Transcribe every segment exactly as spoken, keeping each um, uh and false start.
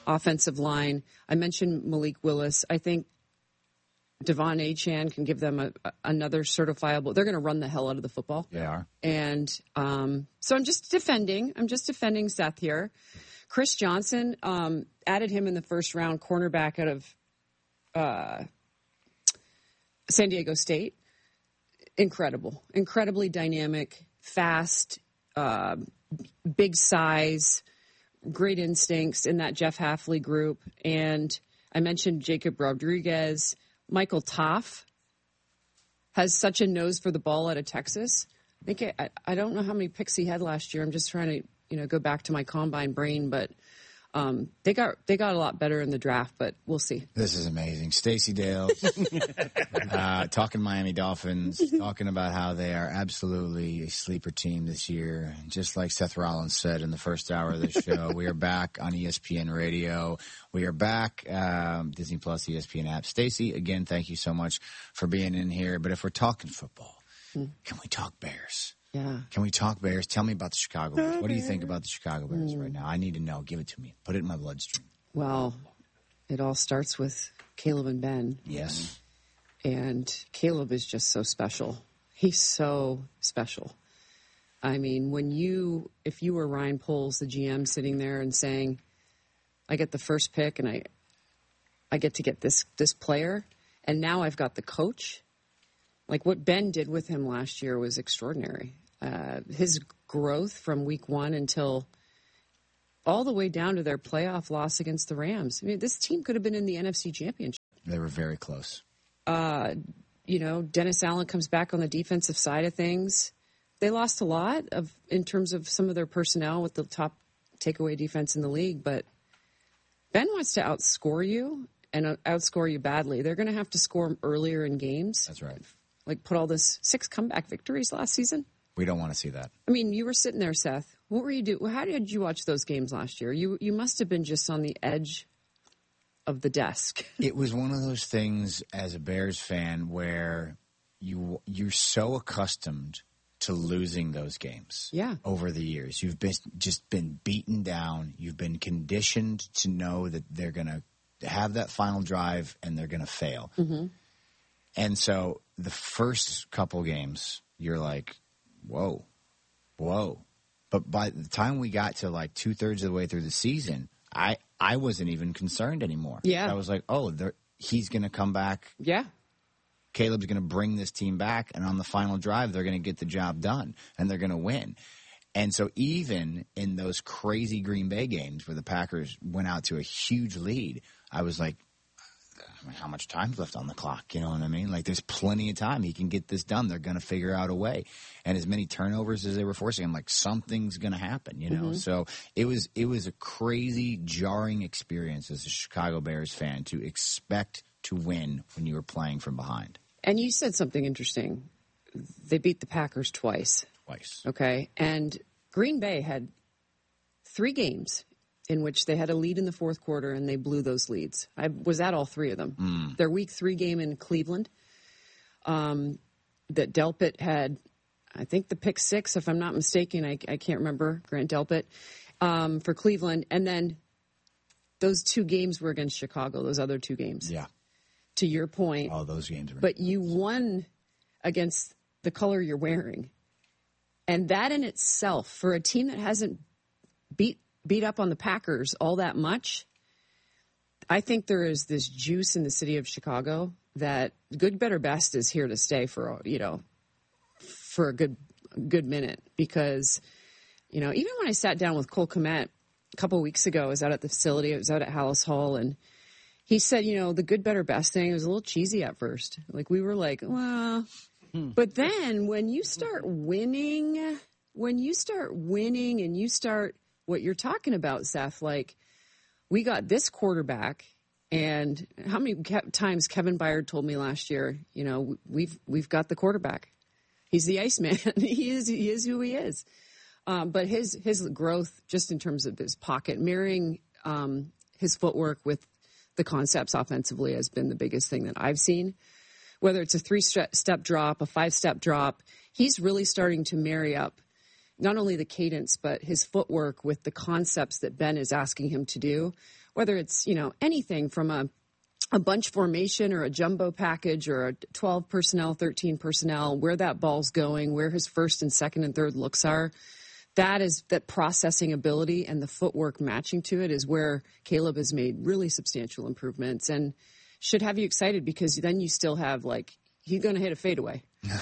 offensive line. I mentioned Malik Willis. I think Devon Achane can give them a, a, another certifiable. They're going to run the hell out of the football. They are. And um, so I'm just defending. I'm just defending Seth here. Chris Johnson, um, added him in the first round, cornerback out of uh, San Diego State. Incredible. Incredibly dynamic, fast, uh, big size, great instincts in that Jeff Hafley group. And I mentioned Jacob Rodriguez. Michael Toff has such a nose for the ball out of Texas. I think I, I don't know how many picks he had last year. I'm just trying to, you know, go back to my combine brain, but um, they got they got a lot better in the draft. But we'll see. This is amazing, Stacey Dale, uh, talking Miami Dolphins, talking about how they are absolutely a sleeper team this year. Just like Seth Rollins said in the first hour of the show, we are back on E S P N Radio. We are back, um, Disney Plus, E S P N app. Stacey, again, thank you so much for being in here. But if we're talking football, mm. can we talk Bears? Yeah. Can we talk Bears? Tell me about the Chicago Bears. What do you think about the Chicago Bears mm. right now? I need to know. Give it to me. Put it in my bloodstream. Well, it all starts with Caleb and Ben. Yes. And Caleb is just so special. He's so special. I mean, when you, if you were Ryan Poles, the G M, sitting there and saying, I get the first pick and I I get to get this this player, and now I've got the coach. Like what Ben did with him last year was extraordinary. Uh, his growth from week one until all the way down to their playoff loss against the Rams. I mean, this team could have been in the N F C Championship. They were very close. Uh, you know, Dennis Allen comes back on the defensive side of things. They lost a lot of in terms of some of their personnel with the top takeaway defense in the league, but Ben wants to outscore you and outscore you badly. They're going to have to score earlier in games. That's right. Like put all this six comeback victories last season. We don't want to see that. I mean, you were sitting there, Seth. What were you doing? How did you watch those games last year? You you must have been just on the edge of the desk. It was one of those things as a Bears fan where you you're so accustomed to losing those games. Yeah. Over the years, you've been just been beaten down. You've been conditioned to know that they're going to have that final drive and they're going to fail. Mm-hmm. And so the first couple games, you're like, whoa, whoa. But by the time we got to like two thirds of the way through the season, I, I wasn't even concerned anymore. Yeah. I was like, oh, he's going to come back. Yeah. Caleb's going to bring this team back. And on the final drive, they're going to get the job done and they're going to win. And so even in those crazy Green Bay games where the Packers went out to a huge lead, I was like, how much time's left on the clock? You know what I mean? Like, there's plenty of time. He can get this done. They're going to figure out a way. And as many turnovers as they were forcing, I'm like, something's going to happen, you know? Mm-hmm. So it was it was a crazy, jarring experience as a Chicago Bears fan to expect to win when you were playing from behind. And you said something interesting. They beat the Packers twice. Twice. Okay. And Green Bay had three games in which they had a lead in the fourth quarter and they blew those leads. I was at all three of them. Mm. Their week three game in Cleveland, um, that Delpit had, I think the pick six, if I'm not mistaken, I, I can't remember, Grant Delpit, um, for Cleveland. And then those two games were against Chicago, those other two games. Yeah. To your point. Oh, those games were. But you won against the color you're wearing. And that in itself, for a team that hasn't beat beat up on the Packers all that much, I think there is this juice in the city of Chicago that good, better, best is here to stay for, you know, for a good, good minute. Because, you know, even when I sat down with Cole Kmet a couple of weeks ago, I was out at the facility, I was out at Hallis Hall, and he said, you know, the good, better, best thing was a little cheesy at first. Like, we were like, well, hmm. But then when you start winning, when you start winning and you start what you're talking about, Seth, like, we got this quarterback, and how many ke- times Kevin Byard told me last year, you know, we've we've got the quarterback. He's the Iceman. he is he is who he is. Um, but his his growth, just in terms of his pocket, mirroring um, his footwork with the concepts offensively, has been the biggest thing that I've seen. Whether it's a three-step drop, a five-step drop, he's really starting to marry up not only the cadence, but his footwork with the concepts that Ben is asking him to do, whether it's, you know, anything from a, a bunch formation or a jumbo package or a twelve personnel, thirteen personnel, where that ball's going, where his first and second and third looks are. That is that processing ability and the footwork matching to it is where Caleb has made really substantial improvements and should have you excited because then you still have like, he's going to hit a fadeaway.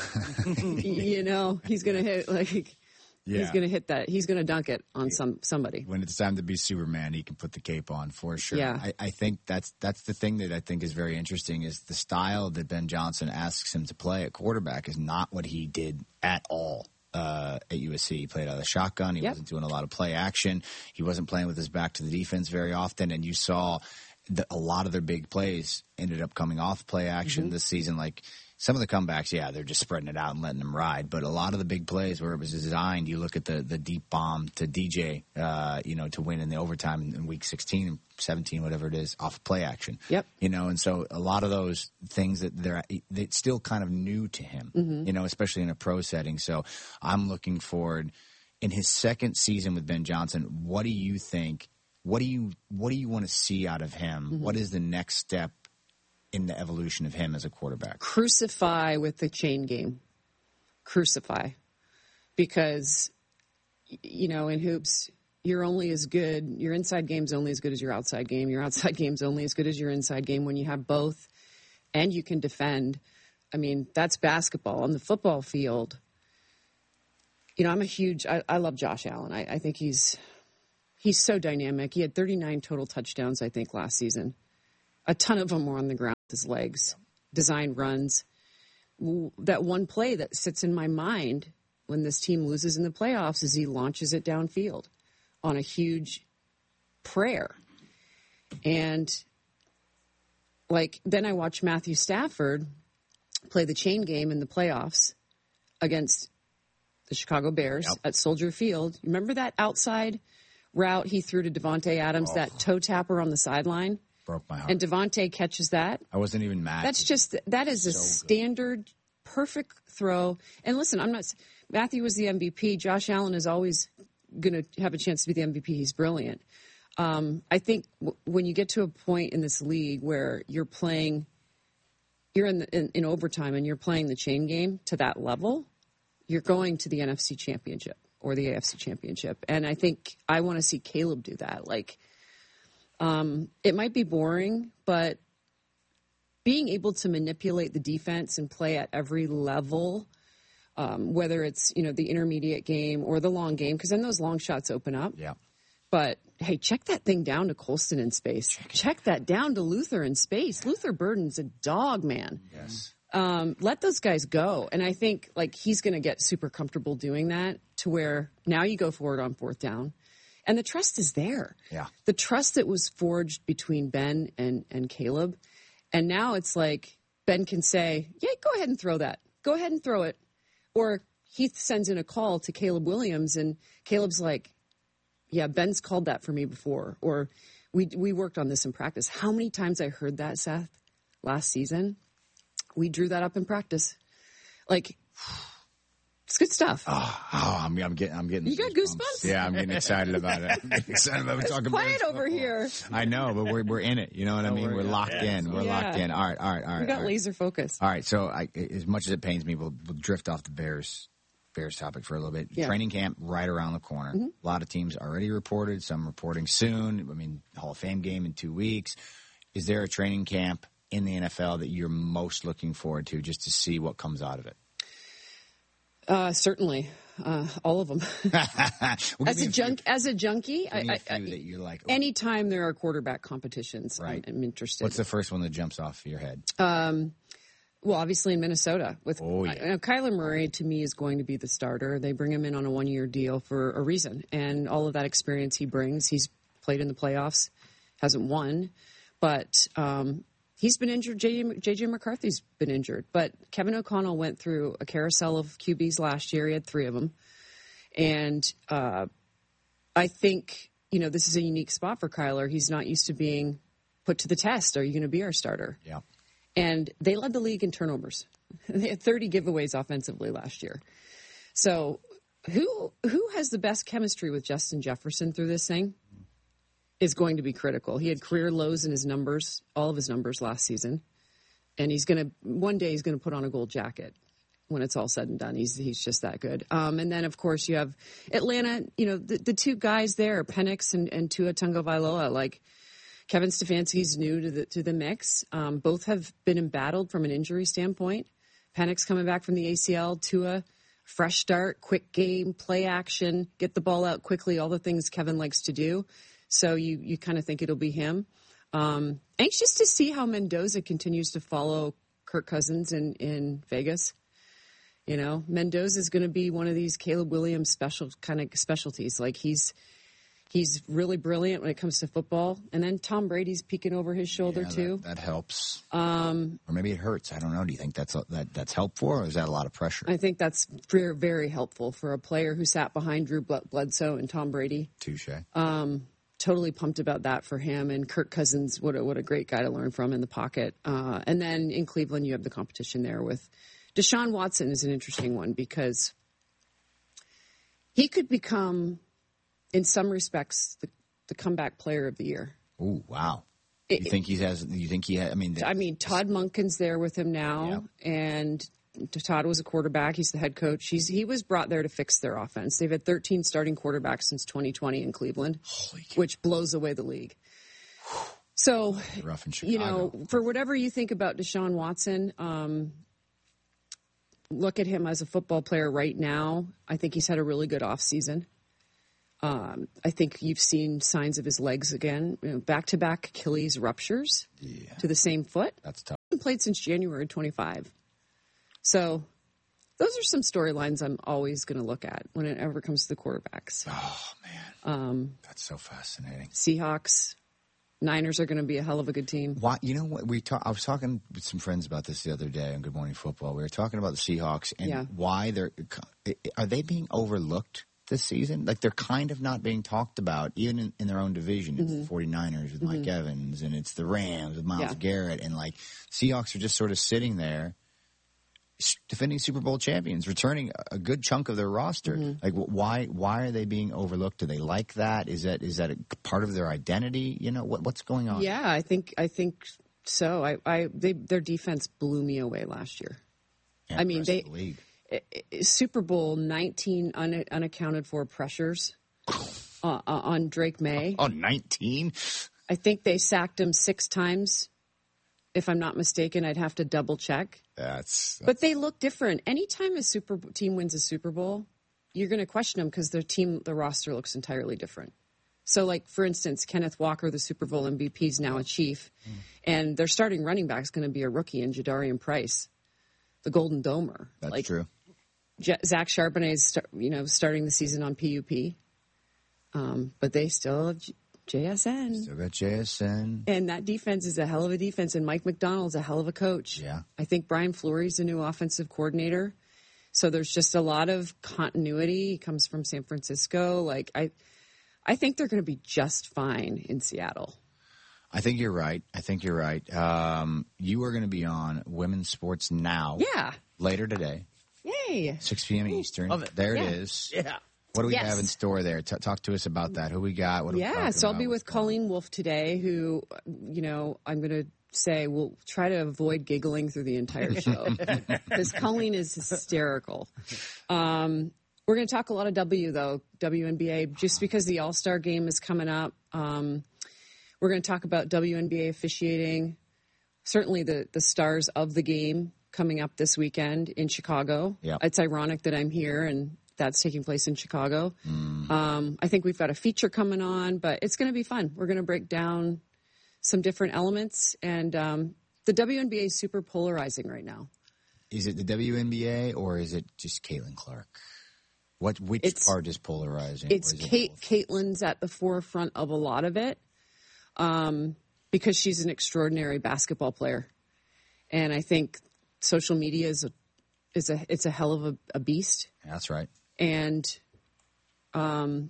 You know, he's going to hit like, yeah. he's going to hit that. He's going to dunk it on some somebody. When it's time to be Superman, he can put the cape on for sure. Yeah. I, I think that's that's the thing that I think is very interesting is the style that Ben Johnson asks him to play at quarterback is not what he did at all. Uh, at U S C, he played out of the shotgun. He yep. wasn't doing a lot of play action. He wasn't playing with his back to the defense very often. And you saw that a lot of their big plays ended up coming off play action mm-hmm. this season. Like some of the comebacks, yeah, they're just spreading it out and letting them ride. But a lot of the big plays where it was designed, you look at the the deep bomb to D J, uh, you know, to win in the overtime in, in week sixteen and seventeen, whatever it is, off of play action. Yep. You know, and so a lot of those things that they're it's still kind of new to him, mm-hmm. you know, especially in a pro setting. So I'm looking forward in his second season with Ben Johnson. What do you think? What do you what do you want to see out of him? Mm-hmm. What is the next step in the evolution of him as a quarterback? Crucify with the chain game. Crucify. Because, you know, in hoops, you're only as good, your inside game's only as good as your outside game. Your outside game's only as good as your inside game when you have both and you can defend. I mean, that's basketball. On the football field, you know, I'm a huge, I, I love Josh Allen. I, I think he's, he's so dynamic. He had thirty-nine total touchdowns, I think, last season. A ton of them were on the ground with his legs, design runs. That one play that sits in my mind when this team loses in the playoffs is he launches it downfield on a huge prayer. And, like, then I watch Matthew Stafford play the chain game in the playoffs against the Chicago Bears yep. at Soldier Field. Remember that outside route he threw to Devontae Adams, oh. that toe tapper on the sideline? Broke my heart. And Devontae catches that. I wasn't even mad. That's just, that is so a standard, good. perfect throw. And listen, I'm not, Matthew was the M V P. Josh Allen is always going to have a chance to be the M V P. He's brilliant. Um, I think w- when you get to a point in this league where you're playing, you're in, the, in, in overtime and you're playing the chain game to that level, you're going to the N F C Championship or the A F C Championship. And I think I want to see Caleb do that. Like, Um, it might be boring, but being able to manipulate the defense and play at every level, um, whether it's, you know, the intermediate game or the long game, because then those long shots open up. Yeah. But, hey, check that thing down to Colston in space. Check, check that down to Luther in space. Luther Burden's a dog, man. Yes. Um, let those guys go. And I think, like, he's going to get super comfortable doing that to where now you go forward on fourth down. And the trust is there. Yeah. The trust that was forged between Ben and, and Caleb. And now it's like Ben can say, yeah, go ahead and throw that. Go ahead and throw it. Or Heath sends in a call to Caleb Williams, and Caleb's like, yeah, Ben's called that for me before. Or we we worked on this in practice. How many times I heard that, Seth, last season? We drew that up in practice. Like, it's good stuff. Oh, oh I'm, I'm getting, I'm getting. You got goosebumps? Yeah, I'm getting excited about it. I'm getting excited about it. Talking quiet about over here. I know, but we're we're in it. You know what I mean? We're, we're locked yeah, in. We're yeah. locked in. All right, all right, all right. We got right. laser focus. All right. So, I, as much as it pains me, we'll, we'll drift off the Bears. Bears topic for a little bit. Yeah. Training camp right around the corner. Mm-hmm. A lot of teams already reported. Some reporting soon. I mean, Hall of Fame game in two weeks. Is there a training camp in the N F L that you're most looking forward to, just to see what comes out of it? Uh, certainly, uh, all of them. well, as a junk, as a junkie, I, I, I, that you're like, oh. anytime there are quarterback competitions, right. I'm, I'm interested. What's the first one that jumps off your head? Um, well, obviously in Minnesota with oh, yeah. uh, Kyler Murray, to me, is going to be the starter. They bring him in on a one-year deal for a reason, and all of that experience he brings. He's played in the playoffs, hasn't won, but. Um, He's been injured. J J McCarthy's been injured. But Kevin O'Connell went through a carousel of Q Bs last year. He had three of them. And uh, I think, you know, this is a unique spot for Kyler. He's not used to being put to the test. Are you going to be our starter? Yeah. And they led the league in turnovers. They had thirty giveaways offensively last year. So who who has the best chemistry with Justin Jefferson through this thing is going to be critical. He had career lows in his numbers, all of his numbers last season, and he's going to one day he's going to put on a gold jacket when it's all said and done. He's he's just that good. Um, and then of course you have Atlanta. You know the, the two guys there, Penix and, and Tua Tagovailoa. Like Kevin Stefanski's new to the to the mix. Um, both have been embattled from an injury standpoint. Penix coming back from the A C L, Tua, fresh start, quick game, play action, get the ball out quickly, all the things Kevin likes to do. So you, you kind of think it'll be him. Um, anxious to see how Mendoza continues to follow Kirk Cousins in, in Vegas. You know, Mendoza is going to be one of these Caleb Williams special kind of specialties. Like he's he's really brilliant when it comes to football. And then Tom Brady's peeking over his shoulder Yeah, too. That, that helps. Um, or maybe it hurts. I don't know. Do you think that's that that's helpful, or is that a lot of pressure? I think that's very, very helpful for a player who sat behind Drew Bledsoe and Tom Brady. Touche. Um, totally pumped about that for him. And Kirk Cousins, what a, what a great guy to learn from in the pocket. Uh, and then in Cleveland, you have the competition there with Deshaun Watson is an interesting one because he could become, in some respects, the, the comeback player of the year. Oh, wow. It, you think he has? You think he has? I mean, the, I mean, Todd Monken's there with him now, yeah. and Todd was a quarterback. He's the head coach. He's he was brought there to fix their offense. They've had thirteen starting quarterbacks since twenty twenty in Cleveland, which blows away the league. So, rough in Chicago. You know, for whatever you think about Deshaun Watson, um, look at him as a football player right now. I think he's had a really good offseason. Um, I think you've seen signs of his legs again, you know, back-to-back Achilles ruptures yeah. to the same foot. That's tough. He hasn't played since January twenty-five. So those are some storylines I'm always going to look at when it ever comes to the quarterbacks. Oh, man. Um, That's so fascinating. Seahawks, Niners are going to be a hell of a good team. Why, you know what? We talk, I was talking with some friends about this the other day on Good Morning Football. We were talking about the Seahawks and Yeah. why they're – are they being overlooked this season? Like, they're kind of not being talked about, even in, in their own division. It's Mm-hmm. the forty-niners with Mm-hmm. Mike Evans, and it's the Rams with Myles Yeah. Garrett. And, like, Seahawks are just sort of sitting there defending Super Bowl champions, returning a good chunk of their roster. Mm-hmm. Like, why why are they being overlooked? Do they like that? Is that is that a part of their identity? You know, what what's going on? Yeah, I think I think so. I, I they, their defense blew me away last year. Yeah, I mean, the they rest of the league. I- I- Super Bowl nineteen un, unaccounted for pressures uh, on Drake May. Oh, nineteen? I think they sacked him six times. If I'm not mistaken, I'd have to double check. That's, that's But they look different. Anytime a Super team wins a Super Bowl, you're going to question them because their team, the roster looks entirely different. So, like, for instance, Kenneth Walker, the Super Bowl M V P, is now a Chief, mm. and their starting running back is going to be a rookie in Jadarian Price, the Golden Domer. That's like, true. J- Zach Charbonnet is, start, you know, starting the season on P U P, um, but they still have J- JSN. Still got J S N. And that defense is a hell of a defense, and Mike McDonald's a hell of a coach. Yeah. I think Brian Fleury's the new offensive coordinator. So there's just a lot of continuity. He comes from San Francisco. Like I I think they're going to be just fine in Seattle. I think you're right. I think you're right. Um, you are going to be on Women's Sports Now. Yeah. Later today. Yay. six p.m. Eastern. Love it. There Yeah. it is. Yeah. What do we Yes. have in store there? T- talk to us about that. Who we got? What are we Yeah, talking so I'll about? be with What's going on? Colleen Wolfe today, who, you know, I'm going to say will try to avoid giggling through the entire show because Colleen is hysterical. Um, we're going to talk a lot of W, though, W N B A, just because the All-Star game is coming up. Um, we're going to talk about W N B A officiating, certainly the, the stars of the game coming up this weekend in Chicago. Yep. It's ironic that I'm here and that's taking place in Chicago. Mm. Um, I think we've got a feature coming on, but it's going to be fun. We're going to break down some different elements, and um, the W N B A is super polarizing right now. Is it the W N B A or is it just Caitlin Clark? What which It's- part is polarizing? It's Or is it Kate. both? Caitlin's at the forefront of a lot of it um, because she's an extraordinary basketball player, and I think social media is a is a it's a hell of a, a beast. That's right. And um,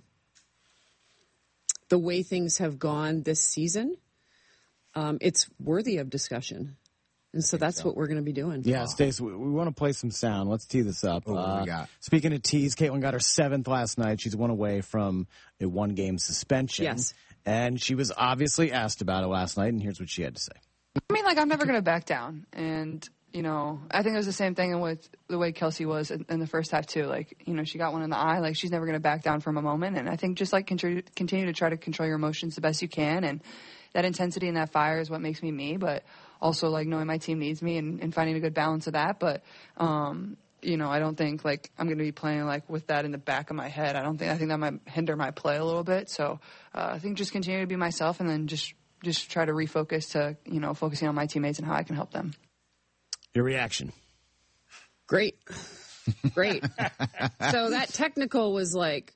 the way things have gone this season, um, it's worthy of discussion. And so that's so. what we're going to be doing. Yeah, Stacey, we, we want to play some sound. Let's tee this up. Oh, what uh, we got? Speaking of tees, Caitlin got her seventh last night. She's one away from a one-game suspension. Yes. And she was obviously asked about it last night, and here's what she had to say. I mean, like, I'm never going to back down. And, you know, I think it was the same thing with the way Kelsey was in, in the first half, too. Like, you know, she got one in the eye. Like, she's never going to back down from a moment. And I think just, like, continue, continue to try to control your emotions the best you can. And that intensity and that fire is what makes me me. But also, like, knowing my team needs me and, and finding a good balance of that. But, um, you know, I don't think, like, I'm going to be playing, like, with that in the back of my head. I don't think, I think that might hinder my play a little bit. So uh, I think just continue to be myself and then just, just try to refocus to, you know, focusing on my teammates and how I can help them. Your reaction? Great. Great. So that technical was like,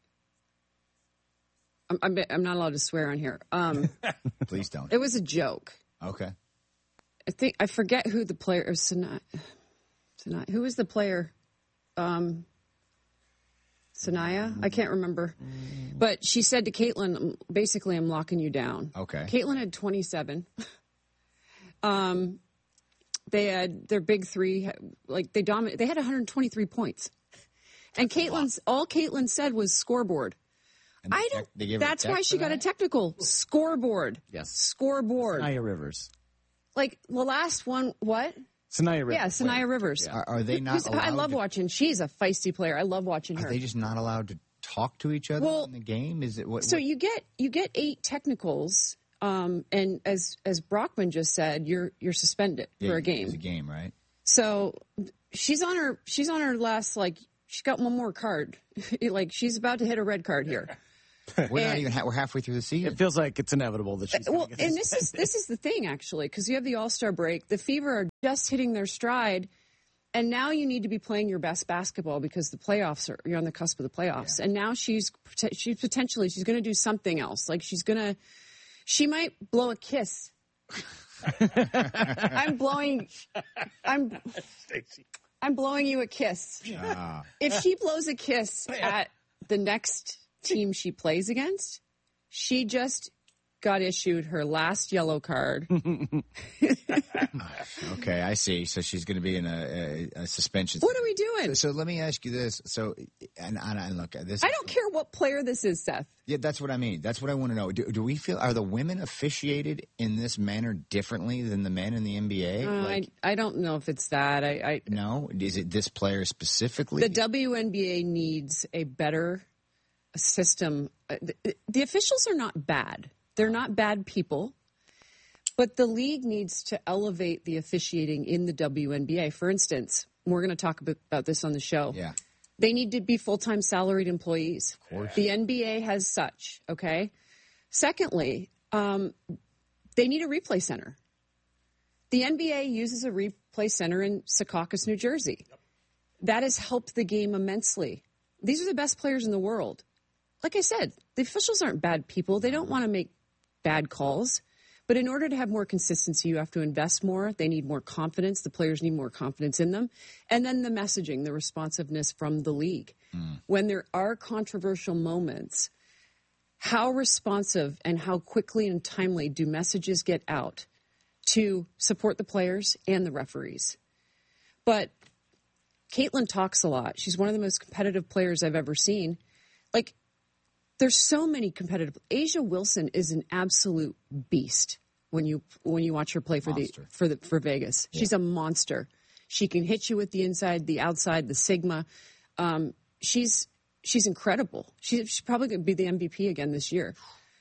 I'm, I'm, I'm not allowed to swear on here. Um, Please don't. It was a joke. Okay. I think I forget who the player is. Sanaya. Sanaya. Who was the player? Um, Sanaya? I can't remember. But she said to Caitlin, basically, I'm locking you down. Okay. Caitlin had twenty-seven. um, they had their big three, like they dominated. They had one hundred twenty-three points. And Caitlin's, all Caitlin said was scoreboard. And I tech, don't, that's why she got a technical. Scoreboard. Yes. Scoreboard. Sanaya Rivers. Like the last one, what? Sanaya Rivers. Yeah, Sanaya Wait. Rivers. Are, are they not Who's, allowed I love to, watching. She's a feisty player. I love watching her. Are they just not allowed to talk to each other Well, in the game? Is it what? So what? you get you get eight technicals, um, and as as Brockman just said, you're you're suspended yeah, for a game. It's a game, right? So she's on her she's on her last, like, she's got one more card. Like, she's about to hit a red card here. We're and, not even ha- we're halfway through the season. It feels like it's inevitable that she's well, gonna get and this is this is the thing, actually, because you have the All-Star break. The Fever are just hitting their stride, and now you need to be playing your best basketball because the playoffs are, you're on the cusp of the playoffs. Yeah. And now she's she's potentially she's going to do something else. Like, she's going to she might blow a kiss. I'm blowing I'm I'm blowing you a kiss. Ah. If she blows a kiss at the next team she plays against, she just got issued her last yellow card. Okay, I see. So she's going to be in a, a, a suspension. What are we doing? So, so let me ask you this. So, and, and, and look, this. I don't care what player this is, Seth. Yeah, that's what I mean. That's what I want to know. Do, do we feel, are the women officiated in this manner differently than the men in the N B A? Uh, like, I I don't know if it's that. I, I no. Is it this player specifically? The W N B A needs a better system. The, the officials are not bad. They're not bad people. But the league needs to elevate the officiating in the W N B A. For instance, we're going to talk about, about this on the show. Yeah. They need to be full-time salaried employees. Of course. The N B A has such, okay? Secondly, um, they need a replay center. The N B A uses a replay center in Secaucus, New Jersey. Yep. That has helped the game immensely. These are the best players in the world. Like I said, the officials aren't bad people. They don't want to make bad calls. But in order to have more consistency, you have to invest more. They need more confidence. The players need more confidence in them. And then the messaging, the responsiveness from the league. Mm. When there are controversial moments, how responsive and how quickly and timely do messages get out to support the players and the referees? But Caitlin talks a lot. She's one of the most competitive players I've ever seen. Like, there's so many competitive. A'ja Wilson is an absolute beast when you when you watch her play for monster. the for the for Vegas. Yeah. She's a monster. She can hit you with the inside, the outside, the sigma. Um, she's she's incredible. She, she's probably going to be the M V P again this year.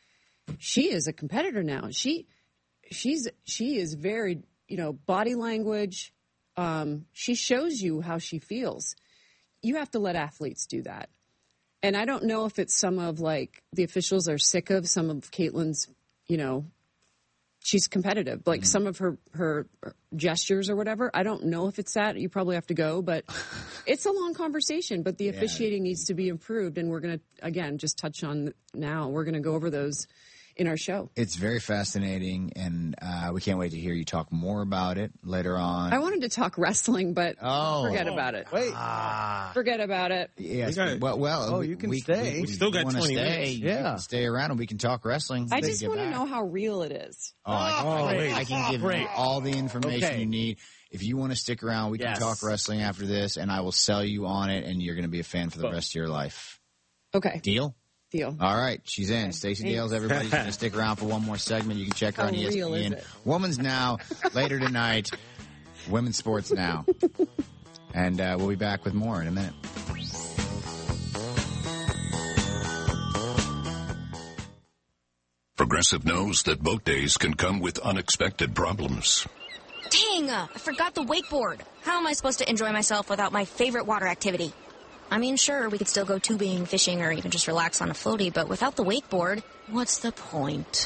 She is a competitor now. She she's she is very, you know, body language. Um, she shows you how she feels. You have to let athletes do that. And I don't know if it's some of, like, the officials are sick of some of Caitlin's, you know, she's competitive. Like, mm. some of her, her gestures or whatever. I don't know if it's that. You probably have to go. But it's a long conversation. But the officiating yeah. needs to be improved. And we're going to, again, just touch on now. We're going to go over those in our show. It's very fascinating, and uh, we can't wait to hear you talk more about it later on. I wanted to talk wrestling, but Oh. forget about it. Wait. Ah. Forget about it. Yes. We got- well, well. Oh, you can we, stay. We, we, We still got wanna twenty stay. minutes. You Yeah. can stay around, and we can talk wrestling. I when we just get want to back. know how real it is. Oh, I, Oh, I, wait. I can give you Great. all the information Okay. you need. If you want to stick around, we can Yes. talk wrestling after this, and I will sell you on it, and you're going to be a fan for the Boom. rest of your life. Okay, Deal? deal. All right, she's in. Stacey thanks. Dales, everybody's going to stick around for one more segment. You can check her How on E S P N. real is it? Women's Now, later tonight. Women's Sports Now. And uh, we'll be back with more in a minute. Progressive knows that boat days can come with unexpected problems. Dang, uh, I forgot the wakeboard. How am I supposed to enjoy myself without my favorite water activity? I mean, sure, we could still go tubing, fishing, or even just relax on a floaty, but without the wakeboard, what's the point?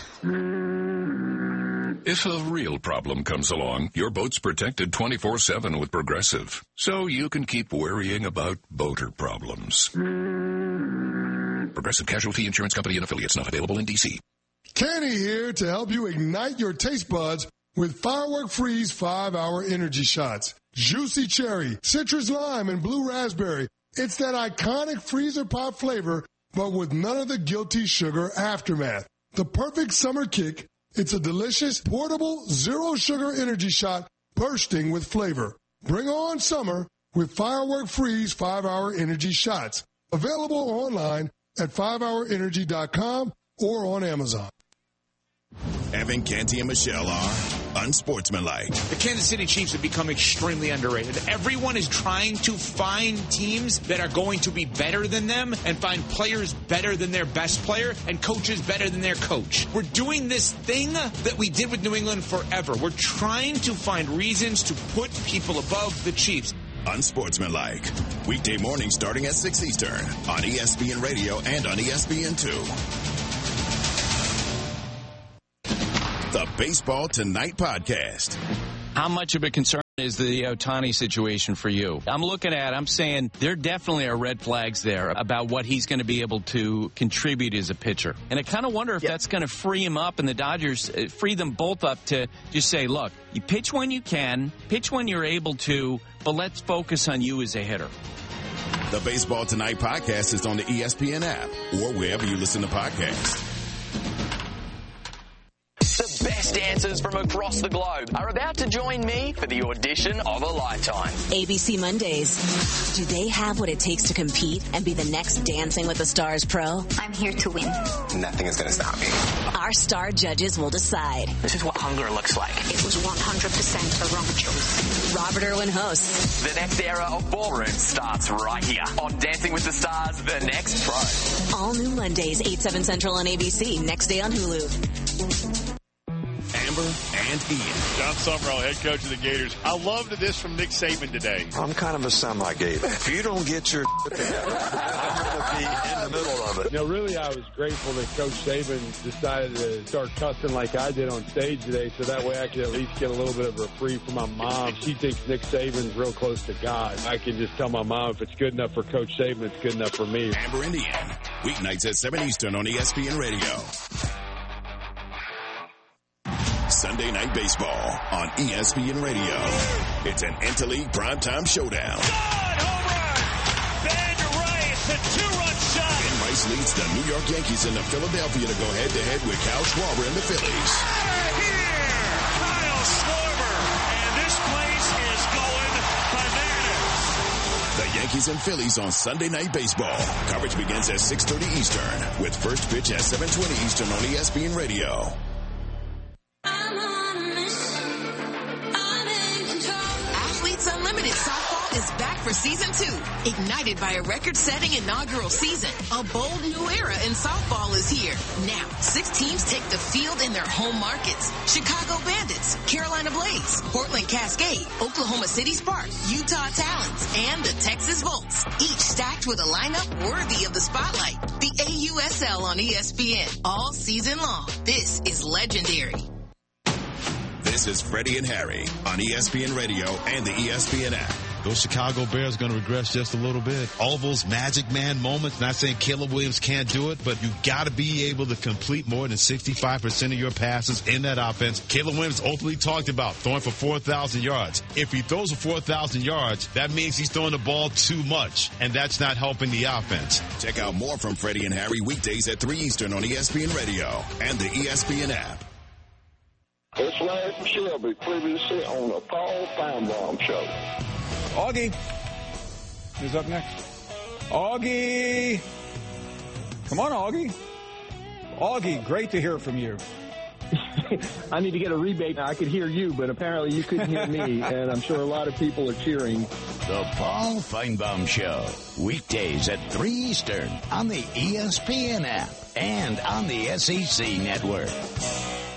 If a real problem comes along, your boat's protected twenty-four seven with Progressive, so you can keep worrying about boater problems. Progressive Casualty Insurance Company and affiliates, not available in D C. Kenny here to help you ignite your taste buds with Firework Freeze five hour energy shots. Juicy cherry, citrus lime, and blue raspberry. It's that iconic freezer pop flavor, but with none of the guilty sugar aftermath. The perfect summer kick. It's a delicious, portable, zero-sugar energy shot bursting with flavor. Bring on summer with Firework Freeze five hour energy shots. Available online at five hour energy dot com or on Amazon. Evan, Canty, and Michelle are unsportsmanlike. The Kansas City Chiefs have become extremely underrated. Everyone is trying to find teams that are going to be better than them and find players better than their best player and coaches better than their coach. We're doing this thing that we did with New England forever. We're trying to find reasons to put people above the Chiefs. Unsportsmanlike. Weekday mornings starting at six Eastern on E S P N Radio and on E S P N two. The Baseball Tonight podcast. How much of a concern is the Ohtani situation for you? I'm looking at, I'm saying there definitely are red flags there about what he's going to be able to contribute as a pitcher. And I kind of wonder if yep. that's going to free him up and the Dodgers uh, free them both up to just say, look, you pitch when you can, pitch when you're able to, but let's focus on you as a hitter. The Baseball Tonight podcast is on the E S P N app or wherever you listen to podcasts. The best dancers from across the globe are about to join me for the audition of a lifetime. A B C Mondays. Do they have what it takes to compete and be the next Dancing with the Stars pro? I'm here to win. Nothing is going to stop me. Our star judges will decide. This is what hunger looks like. It was one hundred percent the wrong choice. Robert Irwin hosts. The next era of ballroom starts right here on Dancing with the Stars, The Next Pro. All new Mondays, eight, seven Central on A B C. Next day on Hulu. Amber and Ian. John Summerall, head coach of the Gators. I loved this from Nick Saban today. I'm kind of a semi-Gator. If you don't get your together, I'm going to be in the middle of it. You know, really, I was grateful that Coach Saban decided to start cussing like I did on stage today, so that way I could at least get a little bit of a reprieve from my mom. She thinks Nick Saban's real close to God. I can just tell my mom if it's good enough for Coach Saban, it's good enough for me. Amber and Ian, weeknights at seven Eastern on E S P N Radio. Sunday Night Baseball on E S P N Radio. It's an Interleague primetime showdown. God, home run! Ben Rice, a two-run shot. Ben Rice leads the New York Yankees into Philadelphia to go head-to-head with Kyle Schwarber and the Phillies. Out of here! Kyle Schwarber, and this place is going bananas. The Yankees and Phillies on Sunday Night Baseball. Coverage begins at six thirty Eastern with first pitch at seven twenty Eastern on E S P N Radio. Unlimited Softball is back for season two. Ignited by a record-setting inaugural season, a bold new era in softball is here. Now, six teams take the field in their home markets. Chicago Bandits, Carolina Blaze, Portland Cascade, Oklahoma City Sparks, Utah Talons, and the Texas Volts. Each stacked with a lineup worthy of the spotlight. The A U S L on E S P N all season long. This is legendary. This is Freddie and Harry on E S P N Radio and the E S P N app. those Chicago Bears are going to regress just a little bit. All those magic man moments, not saying Caleb Williams can't do it, but you got to be able to complete more than sixty-five percent of your passes in that offense. Caleb Williams openly talked about throwing for four thousand yards. If he throws for four thousand yards, that means he's throwing the ball too much, and that's not helping the offense. Check out more from Freddie and Harry weekdays at three Eastern on E S P N Radio and the E S P N app. It's Larry Shelby, previously on the Paul Feinbaum Show. Augie is up next. Augie! Come on, Augie. Augie, great to hear from you. I need to get a rebate now. I could hear you, but apparently you couldn't hear me, and I'm sure a lot of people are cheering. The Paul Feinbaum Show, weekdays at three Eastern on the E S P N app and on the S E C Network.